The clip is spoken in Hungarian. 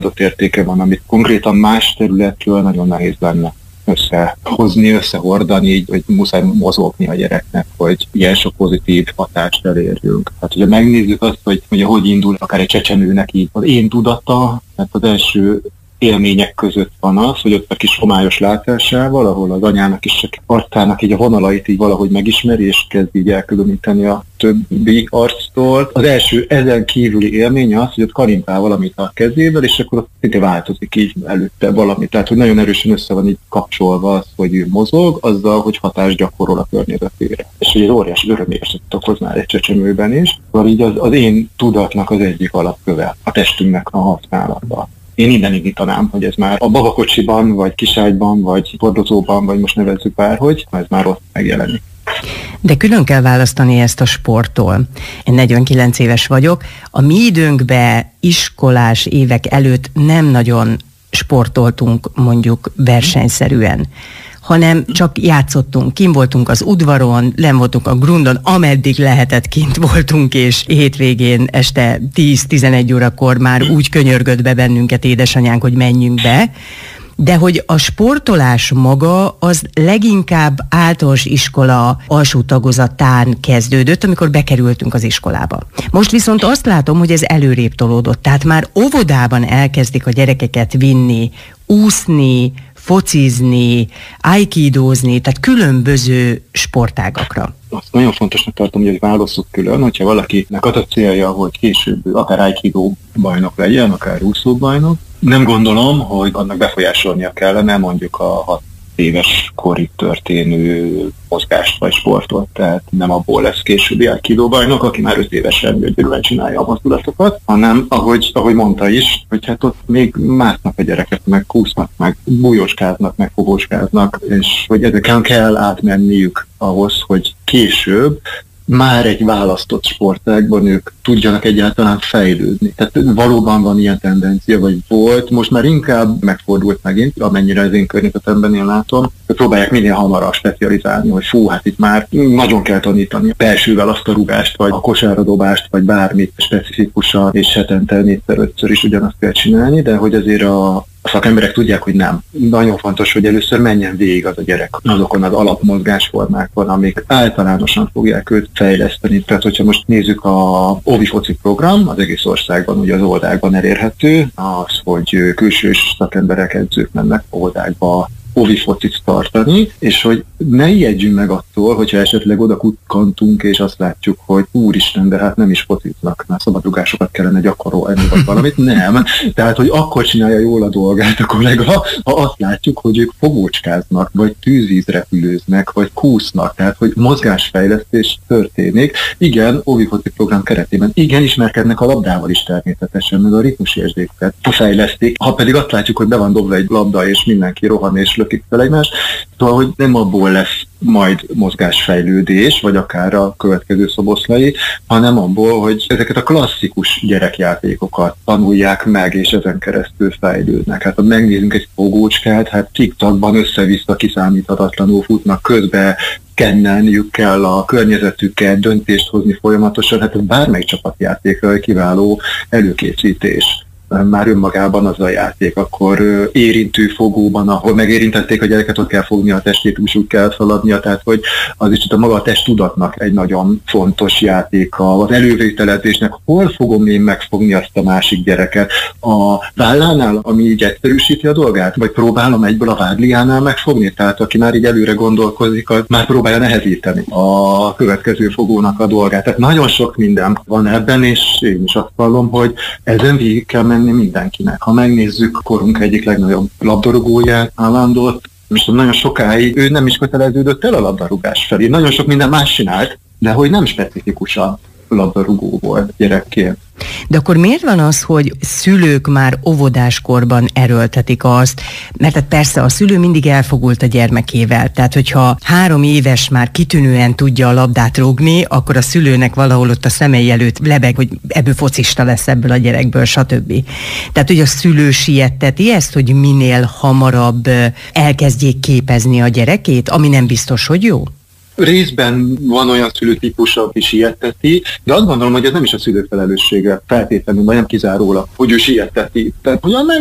hozzáadott értéke van, amit konkrétan más területről nagyon nehéz lenne összehozni, összehordani, így, hogy muszáj mozogni a gyereknek, hogy ilyen sok pozitív hatást elérjünk. Tehát, hogyha megnézzük azt, hogy indul akár egy csecsemőnek így az én tudata, tehát az első élmények között van az, hogy ott a kis homályos látásával, ahol az anyának is csak arcának így a vonalait így valahogy megismeri, és kezd így elkülöníteni a többi arctól. Az első ezen kívüli élmény az, hogy ott kalimpál valamit a kezével, és akkor ott szinte változik így előtte valami. Tehát, hogy nagyon erősen össze van így kapcsolva az, hogy ő mozog, azzal, hogy hatást gyakorol a környezetére. És egy óriási örömérzetet okoz már egy csecsemőben is. Szóval így az én tudatnak az egyik alapköve, a testünknek a használata. Én innen indítanám, hogy ez már a babakocsiban, vagy kiságyban, vagy hordozóban, vagy most nevezzük bárhogy, ez már ott megjelenik. De külön kell választani ezt a sporttól. Én 49 éves vagyok. A mi időnkben iskolás évek előtt nem nagyon sportoltunk mondjuk versenyszerűen, hanem csak játszottunk, kint voltunk az udvaron, len voltunk a grundon, ameddig lehetett kint voltunk, és hétvégén este 10-11 órakor már úgy könyörgött be bennünket édesanyánk, hogy menjünk be, de hogy a sportolás maga az leginkább általános iskola alsó tagozatán kezdődött, amikor bekerültünk az iskolába. Most viszont azt látom, hogy ez előrébb tolódott, tehát már óvodában elkezdik a gyerekeket vinni, úszni, focizni, aikidózni, tehát különböző sportágakra. Azt nagyon fontosnak tartom, hogy válasszuk külön, hogyha valakinek az a célja, hogy később akár aikidó bajnok legyen, akár úszó bajnok, nem gondolom, hogy annak befolyásolnia kellene mondjuk a 6 éves korig történő mozgást vagy sportot, tehát nem abból lesz későbbi aikidó bajnok, aki már 5 évesen gyönyörűen csinálja a mozdulatokat, hanem ahogy mondta is, hogy hát ott még másznak a gyerekek, meg kúsznak, meg bújóskáznak, meg fogóskáznak, és hogy ezeken kell átmenniük ahhoz, hogy később már egy választott sportágban ők tudjanak egyáltalán fejlődni. Tehát valóban van ilyen tendencia, vagy volt, most már inkább megfordult megint, amennyire az én környezetemben én látom, hogy próbálják minél hamarabb specializálni, hogy hát itt már nagyon kell tanítani belsővel azt a rúgást, vagy a kosáradobást, vagy bármit specifikusan, és hetente 4-5-ször is ugyanazt kell csinálni, de hogy azért a szakemberek tudják, hogy nem. Nagyon fontos, hogy először menjen végig az a gyerek azokon az alapmozgásformákon, amik általánosan fogják őt fejleszteni. Tehát, hogyha most nézzük a Ovi foci program, az egész országban, ugye az óvodákban elérhető, az, hogy külsős szakemberek, edzők mennek óvodákba Ovi focit tartani, és hogy ne ijedjünk meg attól, hogyha esetleg oda kukkantunk, és azt látjuk, hogy úristen, de hát nem is fociznak, már szabadrugásokat kellene gyakorolni, vagy valamit. Nem. Tehát, hogy akkor csinálja jól a dolgát a kollega, ha azt látjuk, hogy ők fogócskáznak, vagy tűzvízrepülőznek, vagy kúsznak, tehát, hogy mozgásfejlesztés történik. Igen, Ovi foci program keretében, igen, ismerkednek a labdával is természetesen, meg a ritmusérzéket fejlesztik. Ha pedig azt látjuk, hogy be van dobva egy labda, és mindenki rohan és lökik fel egymást, szóval, hogy nem abból lesz majd mozgásfejlődés, vagy akár a következő szoboszlai, hanem abból, hogy ezeket a klasszikus gyerekjátékokat tanulják meg, és ezen keresztül fejlődnek. Hát ha megnézzünk egy fogócskát, hát TikTokban össze-vissza kiszámíthatatlanul futnak, közben kennelniük kell a környezetükkel, döntést hozni folyamatosan, hát bármely csapatjátékra kiváló előkészítés. Már önmagában az a játék, akkor érintő fogóban, ahol megérintették a gyereket, ott kell fogni a testét, úgy kell szaladnia, tehát hogy az is a maga a testtudatnak egy nagyon fontos játéka, az elővételezésnek, hol fogom én megfogni azt a másik gyereket, a vállánál, ami így egyszerűsíti a dolgát, vagy próbálom egyből a vádliánál megfogni, tehát aki már így előre gondolkozik, az már próbálja nehezíteni a következő fogónak a dolgát. Tehát nagyon sok minden van ebben, és én is azt vallom, hogy ezen végig kell menni mindenkinek. Ha megnézzük korunk egyik legnagyobb labdarúgóját, Haalandot, és nagyon sokáig ő nem is köteleződött el a labdarúgás felé. Nagyon sok minden más csinált, de hogy nem specifikusan labdarúgó volt gyerekként. De akkor miért van az, hogy szülők már óvodáskorban erőltetik azt, mert hát persze a szülő mindig elfogult a gyermekével, tehát hogyha 3 éves már kitűnően tudja a labdát rúgni, akkor a szülőnek valahol ott a szemei előtt lebeg, hogy ebből focista lesz ebből a gyerekből, stb. Tehát, hogy a szülő sietteti ezt, hogy minél hamarabb elkezdjék képezni a gyerekét, ami nem biztos, hogy jó? Részben van olyan szülőtípus, aki sietteti, de azt gondolom, hogy ez nem is a szülő felelőssége feltétlenül, vagy nem kizárólag, hogy ő sietteti. Tehát, hogy